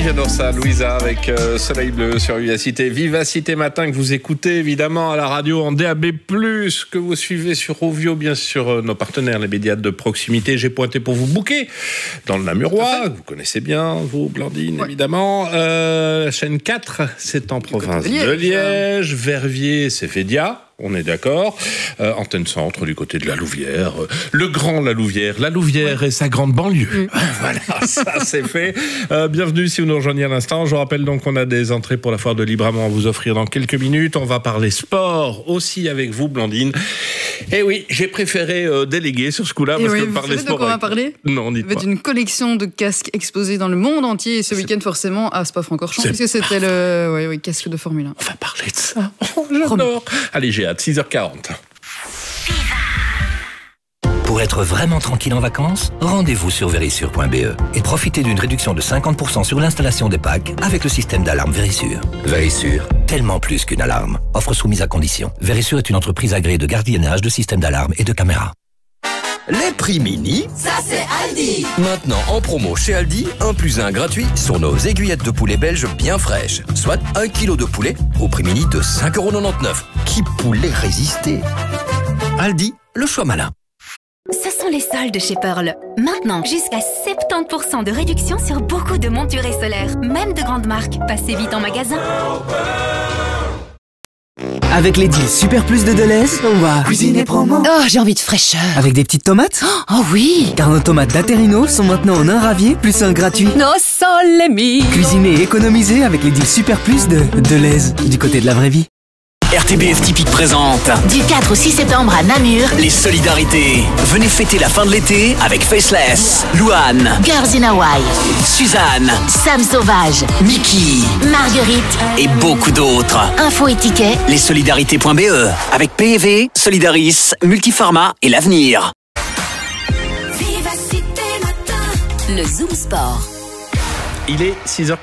j'adore ça, Louisa avec Soleil Bleu sur Vivacité. Vivacité Matin que vous écoutez évidemment à la radio en DAB+, que vous suivez sur Rovio, bien sûr, nos partenaires, les médias de proximité. J'ai pointé pour vous booker dans le Namurois, vous connaissez bien, vous, Blandine, évidemment. La chaîne 4, c'est en province de Liège. Verviers, c'est Fédia. On est d'accord. Antenne Centre du côté de la Louvière. Le grand la Louvière et sa grande banlieue. Voilà, ça c'est fait. Bienvenue si vous nous rejoignez à l'instant. Je vous rappelle donc qu'on a des entrées pour la foire de Libramont à vous offrir dans quelques minutes. On va parler sport aussi avec vous, Blandine. Et oui, j'ai préféré déléguer sur ce coup-là parce que parler sport. De quoi on va parler ? Non, dites-pas. D'une collection de casques exposés dans le monde entier et ce week-end forcément à Spa-Francorchamps puisque c'était le casque de Formule 1. On va parler de ça. Oh, j'adore. Allez, j'ai hâte. 6h40. Pour être vraiment tranquille en vacances, rendez-vous sur Verisure.be et profitez d'une réduction de 50% sur l'installation des packs avec le système d'alarme Verisure. Verisure, tellement plus qu'une alarme. Offre soumise à condition. Verisure est une entreprise agréée de gardiennage de systèmes d'alarme et de caméras. Les prix mini, ça c'est Aldi. Maintenant en promo chez Aldi, 1 + 1 gratuit sur nos aiguillettes de poulet belge bien fraîches. Soit 1 kg de poulet au prix mini de 5,99 €. Qui pourrait résister ? Aldi, le choix malin. Ce sont les soldes chez Pearl. Maintenant, jusqu'à 70% de réduction sur beaucoup de montures et solaires, même de grandes marques. Passez vite en magasin. Avec les deals Super Plus de Deleuze, on va cuisiner promo. Oh, j'ai envie de fraîcheur. Avec des petites tomates. Oh oui. Car nos tomates d'Aterino sont maintenant en un ravier plus un gratuit. Nos solemis. Cuisiner et économiser avec les deals Super Plus de Deleuze, du côté de la vraie vie. RTBF Typique présente du 4 au 6 septembre à Namur les solidarités. Venez fêter la fin de l'été avec Faceless, Louane, Girls in Hawaii, Suzanne, Sam Sauvage, Mickey, Marguerite et beaucoup d'autres. Infos et tickets lessolidarités.be avec PEV, Solidaris, Multiformat et l'Avenir. Vivacité Matin. Le Zoom Sport. Il est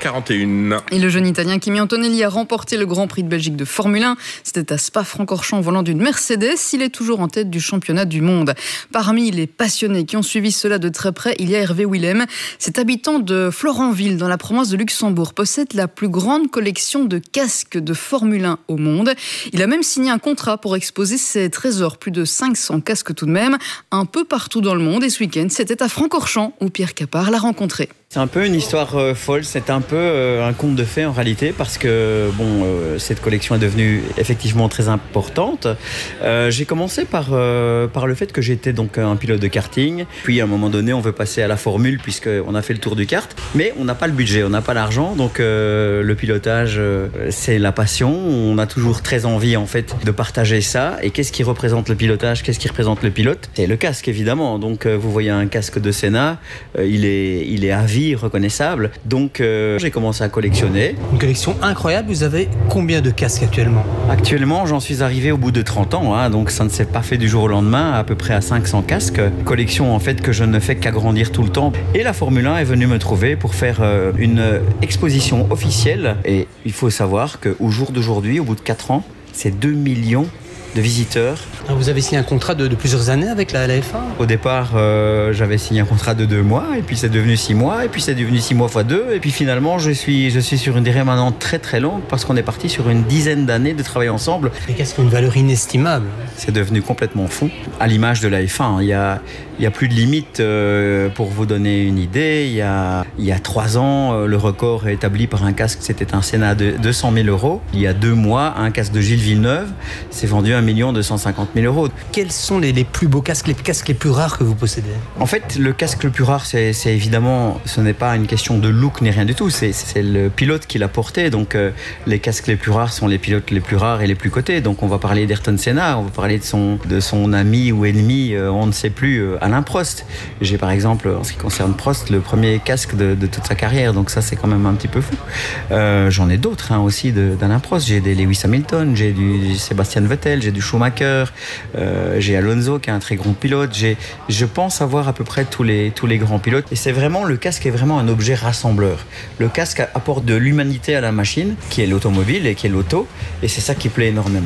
6h41. Et le jeune Italien Kimi Antonelli a remporté le Grand Prix de Belgique de Formule 1. C'était à Spa-Francorchamps au volant d'une Mercedes. Il est toujours en tête du championnat du monde. Parmi les passionnés qui ont suivi cela de très près, il y a Hervé Willem. Cet habitant de Florenville, dans la province de Luxembourg, possède la plus grande collection de casques de Formule 1 au monde. Il a même signé un contrat pour exposer ses trésors, plus de 500 casques tout de même, un peu partout dans le monde. Et ce week-end, c'était à Francorchamps où Pierre Capard l'a rencontré. C'est un peu une histoire folle, c'est un peu un conte de fées en réalité parce que cette collection est devenue effectivement très importante. J'ai commencé par le fait que j'étais donc un pilote de karting, puis à un moment donné on veut passer à la formule puisqu'on a fait le tour du kart, mais on n'a pas le budget, on n'a pas l'argent, donc le pilotage c'est la passion, on a toujours très envie en fait de partager ça. Et qu'est-ce qui représente le pilotage, qu'est-ce qui représente le pilote ? C'est le casque évidemment, donc vous voyez un casque de Senna, il est à vie reconnaissable. Donc j'ai commencé à collectionner. Une collection incroyable. Vous avez combien de casques actuellement ? Actuellement, j'en suis arrivé au bout de 30 ans, donc ça ne s'est pas fait du jour au lendemain, à peu près à 500 casques. Collection en fait que je ne fais qu'agrandir tout le temps. Et la Formule 1 est venue me trouver pour faire une exposition officielle. Et il faut savoir qu'au jour d'aujourd'hui, au bout de 4 ans, c'est 2 millions de visiteurs. Alors vous avez signé un contrat de plusieurs années avec la F1 ? Au départ, j'avais signé un contrat de 2 mois, et puis c'est devenu 6 mois, et puis c'est devenu 6 mois x 2, et puis finalement, je suis sur une durée maintenant très très longue, parce qu'on est parti sur une dizaine d'années de travail ensemble. Les casques ont une valeur inestimable. C'est devenu complètement fou. À l'image de la F1, il y a plus de limite. Pour vous donner une idée, il y a 3 ans, le record est établi par un casque, c'était un Senna de 200 000 €. Il y a 2 mois, un casque de Gilles Villeneuve s'est vendu 1 250 000 €. Quels sont les plus beaux casques, les casques les plus rares que vous possédez ? En fait, le casque le plus rare, c'est évidemment, ce n'est pas une question de look ni rien du tout, c'est le pilote qui l'a porté. Donc les casques les plus rares sont les pilotes les plus rares et les plus cotés. Donc on va parler d'Ayrton Senna, on va parler de son ami ou ennemi, on ne sait plus, Alain Prost. J'ai par exemple, en ce qui concerne Prost, le premier casque de toute sa carrière, donc ça c'est quand même un petit peu fou. J'en ai d'autres aussi d'Alain Prost, j'ai des Lewis Hamilton, j'ai du Sébastien Vettel, j'ai du Schumacher, j'ai Alonso qui est un très grand pilote, je pense avoir à peu près tous les grands pilotes. Et c'est vraiment, le casque est vraiment un objet rassembleur. Le casque apporte de l'humanité à la machine, qui est l'automobile et qui est l'auto, et c'est ça qui plaît énormément.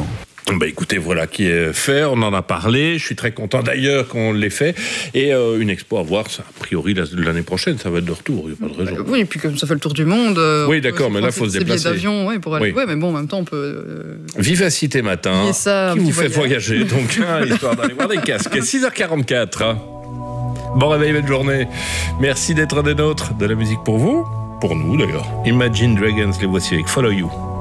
Bah écoutez, voilà qui est fait, on en a parlé, je suis très content d'ailleurs qu'on l'ait fait, et une expo à voir, ça, a priori l'année prochaine, ça va être de retour, il n'y a pas de raison. Oui, et puis comme ça fait le tour du monde. Oui, d'accord, mais là, il faut se déplacer. D'avion, pour aller. Oui, mais bon, en même temps, on peut... Vivacité Matin, qui vous fait voyager, donc, histoire d'aller voir des casques. 6h44. Bon réveil, belle journée. Merci d'être des nôtres, de la musique pour vous, pour nous d'ailleurs. Imagine Dragons, les voici avec Follow You.